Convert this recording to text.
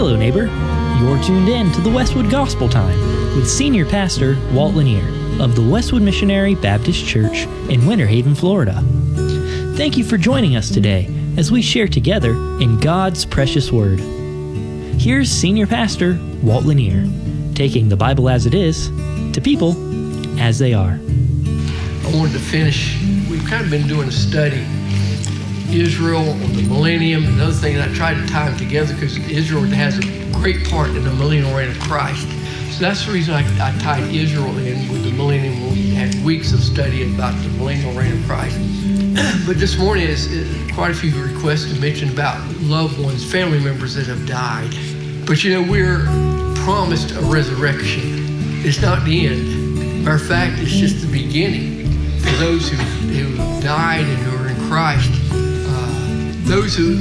Hello, neighbor. You're tuned in to the Westwood Gospel Time with Senior Pastor Walt Lanier of the Westwood Missionary Baptist Church in Winter Haven, Florida. Thank you for joining us today as we share together in God's precious Word. Here's Senior Pastor Walt Lanier, taking the Bible as it is to people as they are. I wanted to finish. We've kind of been doing a study, Israel on the millennium and other things. I tried to tie them together because Israel has a great part in the millennial reign of Christ. So that's the reason I tied Israel in with the millennium. We had weeks of study about the millennial reign of Christ. But this morning is quite a few requests to mention about loved ones, family members that have died. But you know, we're promised a resurrection. It's not the end. Matter of fact, it's just the beginning. For those who died and who are in Christ, those who